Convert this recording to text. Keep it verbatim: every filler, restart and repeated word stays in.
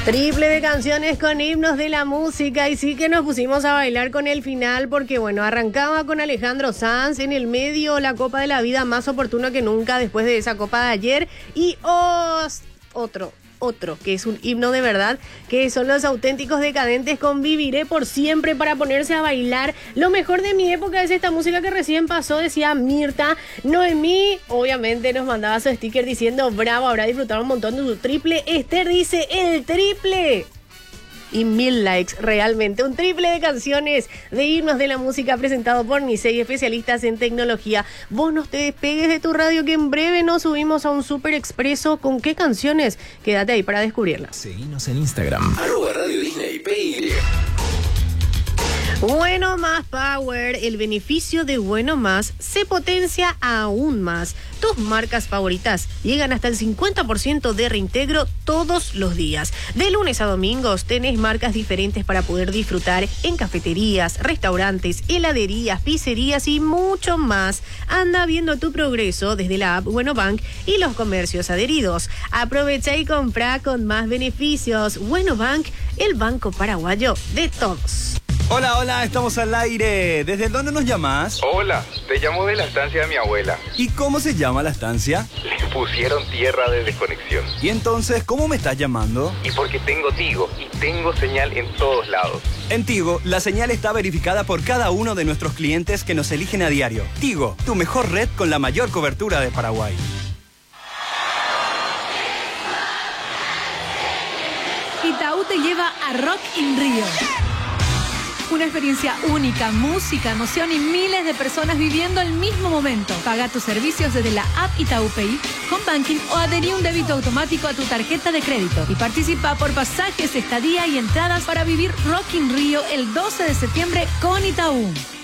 Triple de canciones con himnos de la música y sí que nos pusimos a bailar con el final porque bueno, arrancaba con Alejandro Sanz en el medio, la Copa de la Vida más oportuno que nunca después de esa Copa de ayer y oh, otro. Otro, que es un himno de verdad, que son Los Auténticos Decadentes con Viviré por Siempre para ponerse a bailar. Lo mejor de mi época es esta música que recién pasó, decía Mirta. Noemí, obviamente, nos mandaba su sticker diciendo bravo, habrá disfrutado un montón de su triple. Esther dice el triple. Y mil likes, realmente. Un triple de canciones de himnos de la música presentado por Nisei, especialistas en tecnología. Vos no te despegues de tu radio que en breve nos subimos a un super expreso. ¿Con qué canciones? Quédate ahí para descubrirlas. Seguinos en Instagram. Arroba Radio Disney P Y. Bueno Más Power, el beneficio de Bueno Más se potencia aún más. Tus marcas favoritas llegan hasta el cincuenta por ciento de reintegro todos los días. De lunes a domingos tenés marcas diferentes para poder disfrutar en cafeterías, restaurantes, heladerías, pizzerías y mucho más. Anda viendo tu progreso desde la app Bueno Bank y los comercios adheridos. Aprovecha y compra con más beneficios. Bueno Bank, el banco paraguayo de todos. Hola, hola, estamos al aire. ¿Desde dónde nos llamas? Hola, te llamo de la estancia de mi abuela. ¿Y cómo se llama la estancia? Le pusieron tierra de desconexión. ¿Y entonces cómo me estás llamando? Y porque tengo Tigo y tengo señal en todos lados. En Tigo, la señal está verificada por cada uno de nuestros clientes que nos eligen a diario. Tigo, tu mejor red con la mayor cobertura de Paraguay. Itaú te lleva a Rock in Rio. Una experiencia única, música, emoción y miles de personas viviendo el mismo momento. Paga tus servicios desde la app Itaú Pay, Home Banking o adherí un débito automático a tu tarjeta de crédito. Y participa por pasajes, estadía y entradas para vivir Rock in Rio el doce de septiembre con Itaú.